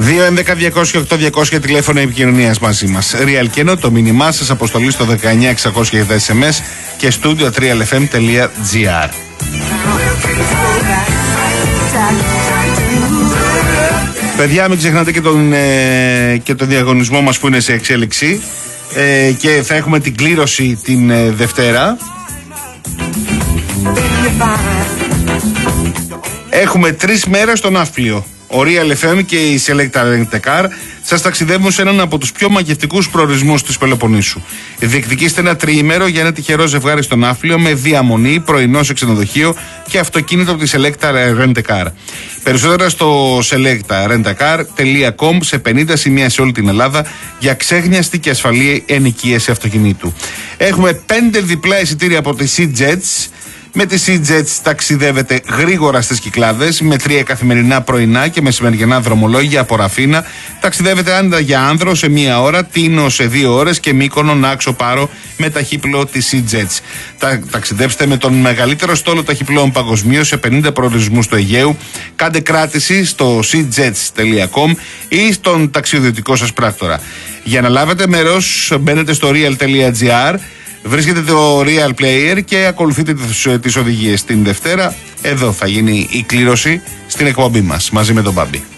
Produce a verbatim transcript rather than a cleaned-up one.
δύο έντεκα διακόσια οκτώ διακόσια τηλέφωνα επικοινωνίας μαζί μας. Real Keno, το μήνυμά σας αποστολή στο δεκαεννιά εξακόσια για τα ες εμ ες και studio τρία ελ εφ εμ τελεία τζι άρ. Παιδιά, μην ξεχνάτε και τον, ε, και τον διαγωνισμό μας που είναι σε εξέλιξη, ε, και θα έχουμε την κλήρωση την ε, Δευτέρα. Έχουμε τρεις μέρες στο Ναύπλιο. Ο Real εφ εμ και η Selecta Rent a Car σας ταξιδεύουν σε έναν από τους πιο μαγευτικούς προορισμούς της Πελοποννήσου. Διεκδικήστε ένα τριήμερο για ένα τυχερό ζευγάρι στο Ναύπλιο με διαμονή, πρωινό σε ξενοδοχείο και αυτοκίνητο από τη Selecta Rent a Car. Περισσότερα στο selecta rent a car τελεία com, σε πενήντα σημεία σε όλη την Ελλάδα για ξέχνιαστη και ασφαλή ενοικίαση αυτοκινήτου. Έχουμε πέντε διπλά εισιτήρια από τη SeaJets. Με τη SeaJets ταξιδεύετε γρήγορα στις Κυκλάδες με τρία καθημερινά πρωινά και μεσημεριανά δρομολόγια από Ραφίνα. Ταξιδεύετε άνετα για Άνδρο σε μία ώρα, Τίνο σε δύο ώρες και Μύκονο, Νάξο, Πάρο με ταχύπλο της SeaJets. Τα, ταξιδέψτε με τον μεγαλύτερο στόλο ταχυπλών παγκοσμίως σε πενήντα προορισμούς του Αιγαίου. Κάντε κράτηση στο seajets τελεία com ή στον ταξιδιωτικό σας πράκτορα. Για να λάβετε μέρος μπαίνετε στο real τελεία τζι άρ. Βρίσκετε το Real Player και ακολουθείτε τις οδηγίες. Την Δευτέρα εδώ θα γίνει η κλήρωση στην εκπομπή μας μαζί με τον Μπάμπη.